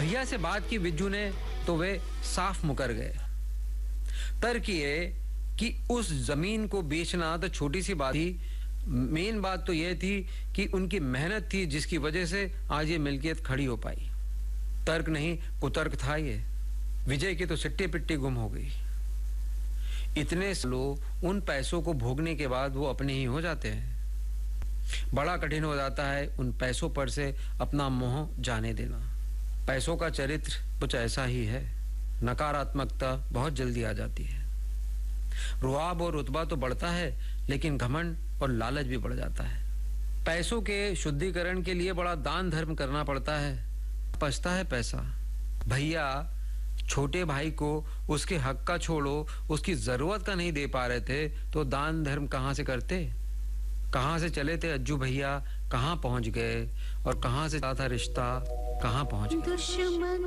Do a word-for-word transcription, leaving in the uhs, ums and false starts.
भैया से बात की बिज्जू ने तो वे साफ मुकर गए। तर्क ये कि उस जमीन को बेचना तो छोटी सी बात थी, मेन बात तो यह थी कि उनकी मेहनत थी जिसकी वजह से आज ये मिल्कियत खड़ी हो पाई। तर्क नहीं कुतर्क था ये। विजय की तो सिट्टी पिट्टी गुम हो गई। इतने लोग उन पैसों को भोगने के बाद वो अपने ही हो जाते हैं। बड़ा कठिन हो जाता है उन पैसों पर से अपना मोह जाने देना। पैसों का चरित्र कुछ ऐसा ही है, नकारात्मकता बहुत जल्दी आ जाती है। रुआब और रुतबा तो बढ़ता है, लेकिन घमंड और लालच भी बढ़ जाता है। पैसों के शुद्धिकरण के लिए बड़ा दान धर्म करना पड़ता है। पछता है पैसा। भैया छोटे भाई को उसके हक का छोड़ो, उसकी जरूरत का नहीं दे पा रहे थे तो दान धर्म कहां से करते? कहां से चले थे अज्जू भैया, कहां पहुंच गए, और कहां से था रिश्ता, कहां पहुंच गए।